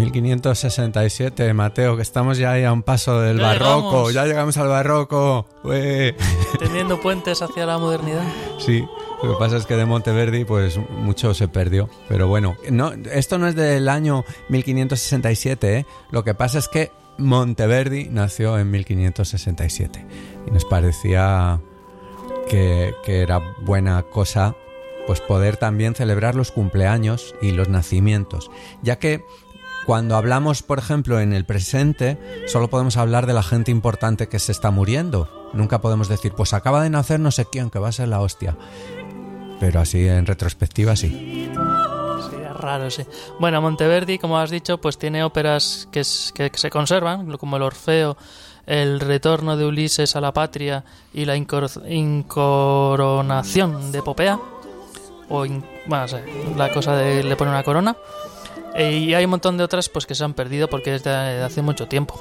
1567, Mateo, que estamos ya ahí a un paso del barroco. Ya llegamos al barroco. ¡Ué! Teniendo puentes hacia la modernidad. Sí, lo que pasa es que de Monteverdi pues mucho se perdió. Pero bueno, no, esto no es del año 1567, ¿eh? Lo que pasa es que Monteverdi nació en 1567 y nos parecía que era buena cosa pues poder también celebrar los cumpleaños y los nacimientos, ya que cuando hablamos, por ejemplo, en el presente, solo podemos hablar de la gente importante que se está muriendo. Nunca podemos decir, pues acaba de nacer no sé quién, que va a ser la hostia. Pero así en retrospectiva sí. Sí, es raro, sí. Bueno, Monteverdi, como has dicho, pues tiene óperas que se conservan, como el Orfeo, el retorno de Ulises a la patria y la incoronación de Popea. Bueno, no sé, la cosa de le pone una corona. Y hay un montón de otras pues que se han perdido porque es de hace mucho tiempo.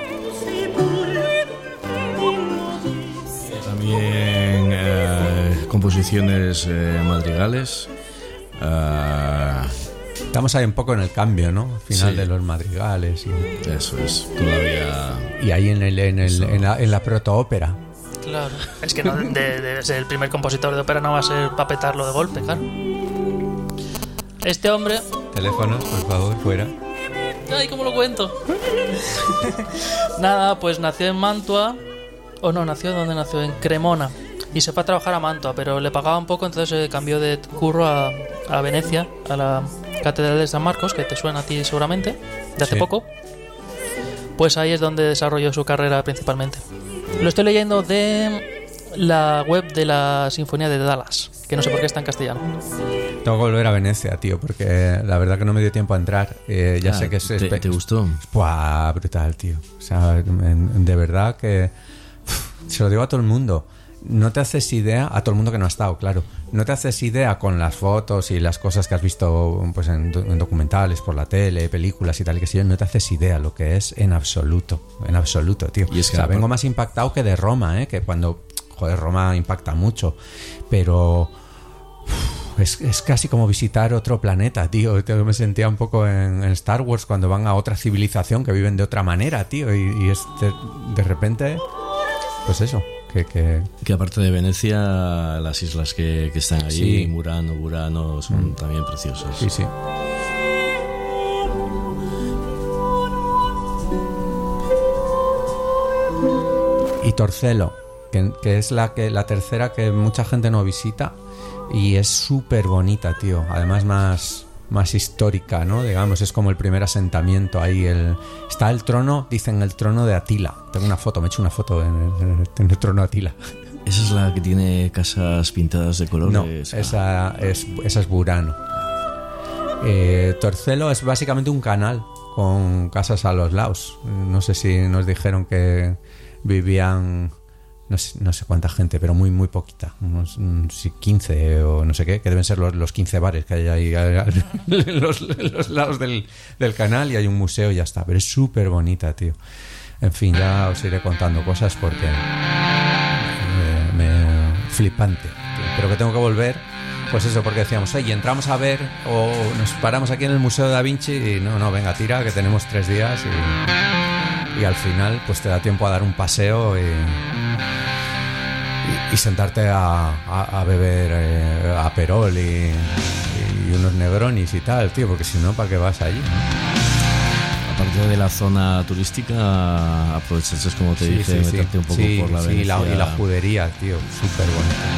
También composiciones madrigales. Estamos ahí un poco en el cambio, ¿no? Al final de los madrigales. Eso es, todavía. Y ahí en la protoópera. Claro, es que no debe ser el primer compositor de ópera, no va a ser para petarlo de golpe, claro. Este hombre... Teléfonos, por favor, fuera. Ay, ¿cómo lo cuento? Nada, pues nació en Mantua. ¿O no? ¿Dónde nació? En Cremona. Y se fue a trabajar a Mantua, pero le pagaban poco, entonces se cambió de curro a Venecia, a la Catedral de San Marcos, que te suena a ti seguramente, de hace poco. Pues ahí es donde desarrolló su carrera principalmente. Lo estoy leyendo de la web de la Sinfonía de Dallas, que no sé por qué está en castellano. Tengo que volver a Venecia, tío, porque la verdad que no me dio tiempo a entrar. Ya sé que es... ¿Te gustó? ¡Buah! Brutal, tío. O sea, de verdad que... Se lo digo a todo el mundo. No te haces idea, a todo el mundo que no ha estado, claro. No te haces idea con las fotos y las cosas que has visto pues en documentales, por la tele, películas y tal y que sé yo. No te haces idea lo que es en absoluto, tío. Y es que vengo más impactado que de Roma, que cuando... Joder, Roma impacta mucho, pero... Es casi como visitar otro planeta, tío. Me sentía un poco en Star Wars cuando van a otra civilización que viven de otra manera, tío. Y es de repente... Pues eso, que aparte de Venecia, las islas que están allí, Burano, son también preciosas. Sí, sí. Y Torcello, que es la tercera que mucha gente no visita y es súper bonita, tío. Además más histórica, ¿no? Digamos, es como el primer asentamiento ahí. Está el trono, dicen el trono de Atila. Tengo una foto, me he hecho una foto en el trono de Atila. ¿Esa es la que tiene casas pintadas de colores? No, esa es Burano. Torcello es básicamente un canal con casas a los lados. No sé si nos dijeron que vivían... No sé cuánta gente, pero muy muy poquita, unos 15 o no sé qué, que deben ser los 15 bares que hay ahí en los lados del canal, y hay un museo y ya está, pero es súper bonita, tío. En fin, ya os iré contando cosas porque flipante, tío. Pero que tengo que volver, pues eso, porque decíamos, oye, entramos a ver o nos paramos aquí en el Museo de Da Vinci y no, venga, tira, que tenemos 3 días y al final pues te da tiempo a dar un paseo y sentarte a beber Aperol y unos Negronis y tal, tío, porque si no, ¿para qué vas allí? Aparte de la zona turística, aprovechaste, como te dije, meterte un poco por la Venecia. Y la judería, tío, súper bonita.